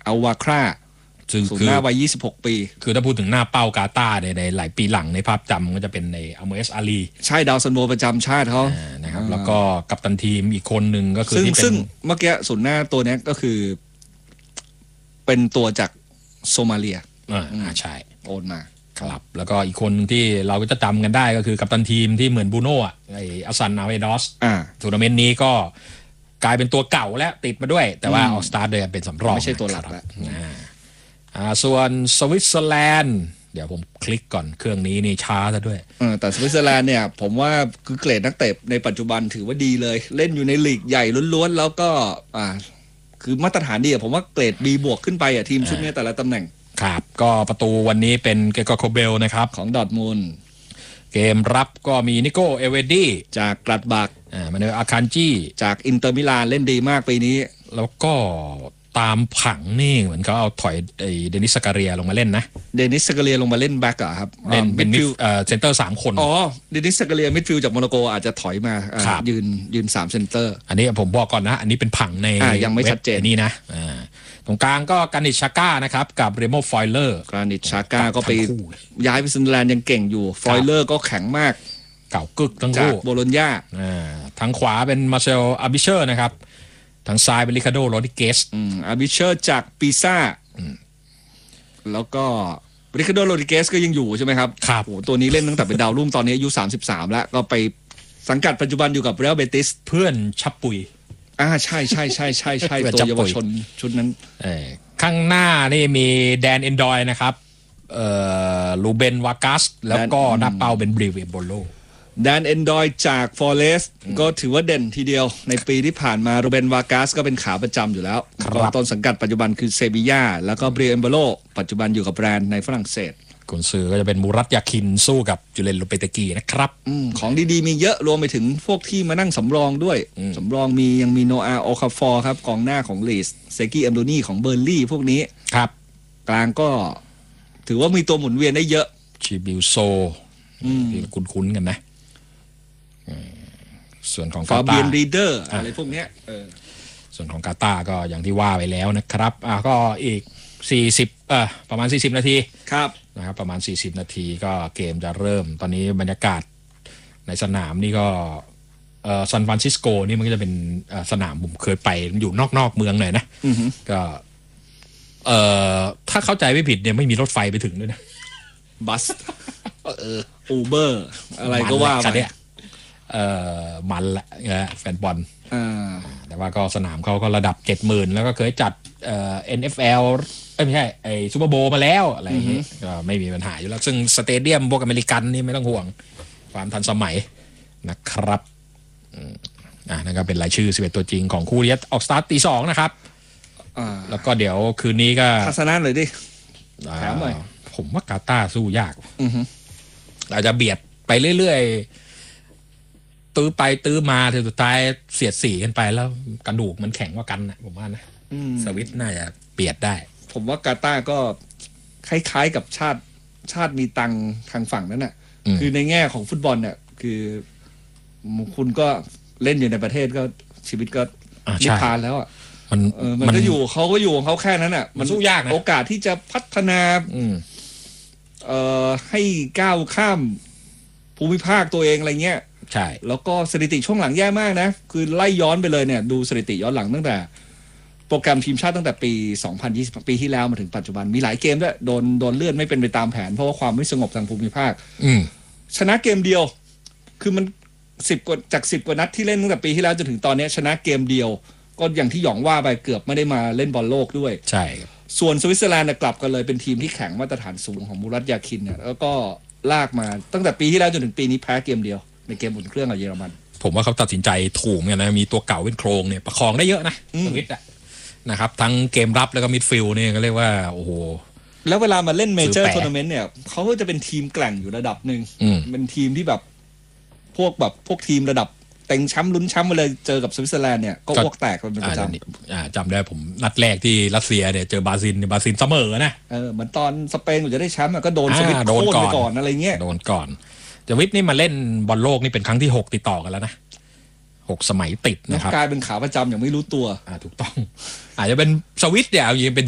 อัลวาคราศูนย์หน้าวัย26 ปีคือถ้าพูดถึงหน้าเป้ากาตาร์ในหลายปีหลังในภาพจำก็จะเป็นในอัลโมเอสอาลีใช่ดาวซันโวประจำชาติเขานะครับแล้วก็กัปตันทีมอีกคนหนึ่งก็คือซึ่งเมื่อกี้ศูนย์หน้าตัวนี้ก็คือเป็นตัวจากโซมาเลียใช่โอนมาครับแล้วก็อีกคนที่เราก็จะจำกันได้ก็คือกัปตันทีมที่เหมือนบูโน่ไออัสซันอาเวดอสทัวร์นาเมนต์นี้ก็กลายเป็นตัวเก่าแล้วติดมาด้วยแต่ว่าออกสตาร์ทเลยเป็นสำรองไม่ใช่ตัวหลักแล้วส่วนสวิตเซอร์แลนด์เดี๋ยวผมคลิกก่อนเครื่องนี้นี่ช้าซะด้วยแต่สวิตเซอร์แลนด์เนี่ยผมว่าคือเกรดนักเตะในปัจจุบันถือว่าดีเลยเล่นอยู่ในลีกใหญ่ล้วนๆแล้วก็คือมาตรฐานดีผมว่าเกรด B บวกขึ้นไปทีมชุดนี้แต่ละตำแหน่งครับก็ประตูวันนี้เป็นเกโกโคเบลนะครับของดอร์ทมุนด์เกมรับก็มีนิโก้เอเวดี้จากกลัดบักมาเนออาคันจี้จากอินเตอร์มิลานเล่นดีมากปีนี้แล้วก็ตามผังนี่เหมือนเขาเอาถอยเดนิสซากาเรียลงมาเล่นนะเดนิสซากาเรียลงมาเล่นแบ็กอะครับเล่นเป็นเซนเตอร์3 คนเดนิสซากาเรียมิดฟิลด์จากโมนาโกอาจจะถอยมายืน3เซนเตอร์อันนี้ผมบอกก่อนนะอันนี้เป็นผังในยังไม่ชัดเจนนี่นะตรงกลางก็กานิชชาก้านะครับกับเรโมฟอยเลอร์กานิชชาก้าก็ไปย้ายไปซันเดอร์แลนด์ยังเก่งอยู่ฟอยเลอร์ก็แข็งมากเก่ากึกทั้งคู่จากโบโลญญาทางขวาเป็นมาเชลอาบิเชอร์นะครับทางซ้ายเป็นริคาร์โดโรดิเกสอาบิเชอร์จากปีซ่าแล้วก็ริคาร์โดโรดิเกสก็ยังอยู่ใช่ไหมครับครับโอ้ตัวนี้เล่นตั้งแต่เป็นดาวรุ่งตอนนี้อายุ33แล้วก็ไปสังกัดปัจจุบันอยู่กับเรอัลเบติสเพื่อนชับปุยใช่ตัวเยาวชนชุดนั้นข้างหน้านี่มีแดนเอนดอยนะครับลูเบนวากัสแล้วก็หน้าเป้าเป็นบริเวโบโลแดนเอนดอยจากฟอเรสต์ก็ถือว่าเด่นทีเดียวในปีที่ผ่านมารูเบนวากัสก็เป็นขาประจำอยู่แล้วต้นสังกัดปัจจุบันคือเซบีย่าแล้วก็บริเวโบโลปัจจุบันอยู่กับแบรนด์ในฝรั่งเศสกุนซือก็จะเป็นมูรัตยาคินสู้กับจูเลนโลเปเตกีนะครับของดีๆมีเยอะรวมไปถึงพวกที่มานั่งสำรองด้วยสำรองยังมีโนอาโอคาฟอร์ครับกองหน้าของลีสเซกี้เอมโดนี่ของเบอร์ลี่พวกนี้ครับกลางก็ถือว่ามีตัวหมุนเวียนได้เยอะชิบิลโซที่คุ้นๆกันนะส่วนของฟาเบียนรีเดอร์อะไรพวกนี้ส่วนของกาตาร์ก็อย่างที่ว่าไปแล้วนะครับก็อีกประมาณ40นาทีครับนะครับประมาณ40นาทีก็เกมจะเริ่มตอนนี้บรรยากาศในสนามนี่ก็ซานฟรานซิสโกนี่มันก็จะเป็นสนามผมเคยไปอยู่นอกเมืองหน่อยนะก็ถ้าเข้าใจไม่ผิดเนี่ยไม่มีรถไฟไปถึงด้วยนะบัสอูเบอร์อะไรก็ว่าไปมันละแฟนบอลแต่ว่าก็สนามเขาก็ระดับ 70,000 แล้วก็เคยจัดNFL ไม่ใช่ไอ้ซูเปอร์โบว์มาแล้วอะไรอย่างนี้ก็ไม่มีปัญหาอยู่แล้วซึ่งสเตเดียมพวกอเมริกันนี่ไม่ต้องห่วงความทันสมัยนะครับนั่นก็เป็นรายชื่อ11ตัวจริงของคู่นี้ออกสตาร์ทตี 2นะครับแล้วก็เดี๋ยวคืนนี้ก็ทัศนะเลยดิถามหน่อยผมว่ากาตาร์สู้ยากอาจจะเบียดไปเรื่อยๆตื้อไปตื้อมาถึงสุดท้ายเสียดสีกันไปแล้วกระดูกมันแข็งกว่ากันนะผมว่านะสวิตน่าจะเบียดได้ผมว่ากาตาร์ก็คล้ายๆกับชาติมีตังทางฝั่งนั้นน่ะคือในแง่ของฟุตบอลเนี่ยคือคุณก็เล่นอยู่ในประเทศก็ชีวิตก็นิพพานแล้วอ่ะมันก็อยู่เขาก็อยู่ของเขาแค่นั้นอ่ะมันสู้ยากนะโอกาสที่จะพัฒนาให้ก้าวข้ามภูมิภาคตัวเองอะไรเงี้ยใช่แล้วก็สถิติช่วงหลังแย่มากนะคือไล่ย้อนไปเลยเนี่ยดูสถิติย้อนหลังตั้งแต่โปรแกรมทีมชาติตั้งแต่ปี2020ปีที่แล้วมาถึงปัจจุบันมีหลายเกมด้วยโดนเลื่อนไม่เป็นไปตามแผนเพราะว่าความไม่สงบทางภูมิภาคชนะเกมเดียวคือมัน10 กว่านัดที่เล่นตั้งแต่ปีที่แล้วจนถึงตอนนี้ชนะเกมเดียวก็อย่างที่หยองว่าไปเกือบไม่ได้มาเล่นบอลโลกด้วยใช่ส่วนสวิตเซอร์แลนด์กลับกันเลยเป็นทีมที่แข็งมาตรฐานสูงของมูรัตยาคินเนี่ยแล้วก็ลากมาตั้งแต่ปีที่แล้วจนถึงปีนี้แพ้เกมเดียวในเกมอุ่นเครื่องกับเยอรมันผมว่าเขาตัดสินใจถูกเนี่ยนะมีตัวเก่าเป็นโครงเนี่ยประคองได้เยอะนะสวิตนะครับทั้งเกมรับแล้วก็มิดฟิลด์เนี่ยก็เรียกว่าโอ้โหแล้วเวลามาเล่นเมเจอร์ทัวร์นาเมนต์เนี่ยเขาก็จะเป็นทีมแกร่งอยู่ระดับหนึ่งเป็นทีมที่แบบพวกทีมระดับเต็งแชมป์ลุ้นแชมป์มาเลยเจอกับสวิตเซอร์แลนด์เนี่ยก็อ้วกแตกเป็นประจำจำได้ผมนัดแรกที่รัสเซียเนี่ยเจอบราซิลเสมอนะเหมือนตอนสเปนจะได้แชมป์ก็โดนสวิตโค่นไปก่อนอะไรเงี้ยโดนก่อนสวิตนี่มาเล่นบอลโลกนี่เป็นครั้งที่6ติดต่อกันแล้วนะ6 สมัยติดนะครับกลายเป็นขาประจำอย่างไม่รู้ตัวถูกต้องอาจจะเป็นสวิตเนี่ยเอาอย่างเป็น